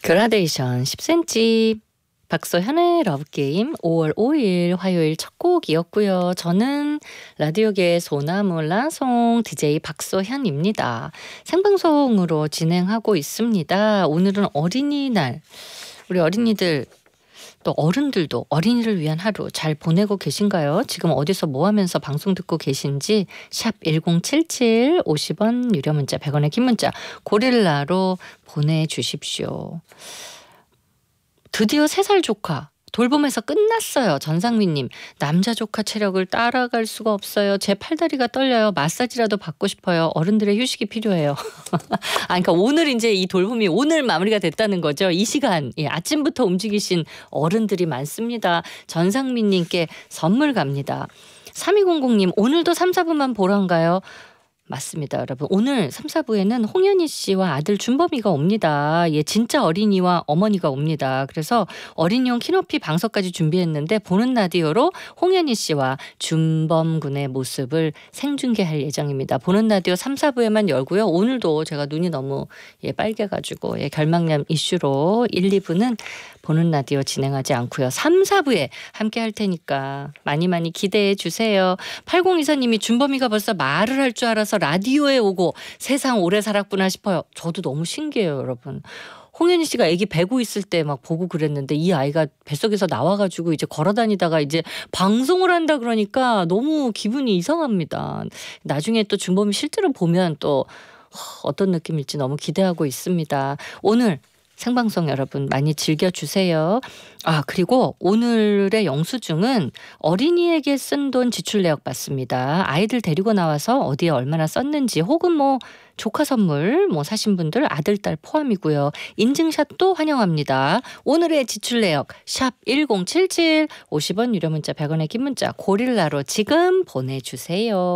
그라데이션 10cm 박소현의 러브게임 5월 5일 화요일 첫 곡이었고요. 저는 라디오계의 소나무라송 DJ 박소현입니다. 생방송으로 진행하고 있습니다. 오늘은 어린이날. 우리 어린이들 또 어른들도 어린이를 위한 하루 잘 보내고 계신가요? 지금 어디서 뭐 하면서 방송 듣고 계신지 샵 1077 50원 유료 문자 100원의 긴 문자 고릴라로 보내주십시오. 드디어 3살 조카 돌봄에서 끝났어요. 전상민님, 남자 조카 체력을 따라갈 수가 없어요. 제 팔다리가 떨려요. 마사지라도 받고 싶어요. 어른들의 휴식이 필요해요. 그러니까 오늘 이제 이 돌봄이 오늘 마무리가 됐다는 거죠. 이 시간 아침부터 움직이신 어른들이 많습니다. 전상민님께 선물 갑니다. 3200님, 오늘도 3, 4분만 보란가요? 맞습니다, 여러분. 오늘 3, 4부에는 홍현희 씨와 아들 준범이가 옵니다. 진짜 어린이와 어머니가 옵니다. 그래서 어린이용 키높이 방석까지 준비했는데 보는 라디오로 홍현희 씨와 준범 군의 모습을 생중계할 예정입니다. 보는 라디오 3, 4부에만 열고요. 오늘도 제가 눈이 너무 빨개가지고 결막염 이슈로 1, 2부는 보는 라디오 진행하지 않고요. 3, 4부에 함께 할 테니까 많이 기대해 주세요. 8024님이 준범이가 벌써 말을 할 줄 알아서 라디오에 오고 세상 오래 살았구나 싶어요. 저도 너무 신기해요, 여러분. 홍현희 씨가 아기 배고 있을 때 막 보고 그랬는데 이 아이가 뱃속에서 나와가지고 이제 걸어다니다가 이제 방송을 한다 그러니까 너무 기분이 이상합니다. 나중에 또 준범이 실제로 보면 또 어떤 느낌일지 너무 기대하고 있습니다. 오늘 생방송 여러분 많이 즐겨주세요. 그리고 오늘의 영수증은 어린이에게 쓴 돈 지출 내역 받습니다. 아이들 데리고 나와서 어디에 얼마나 썼는지 혹은 조카 선물 사신 분들 아들, 딸 포함이고요. 인증샷도 환영합니다. 오늘의 지출 내역 샵 1077 50원 유료 문자 100원의 긴 문자 고릴라로 지금 보내주세요.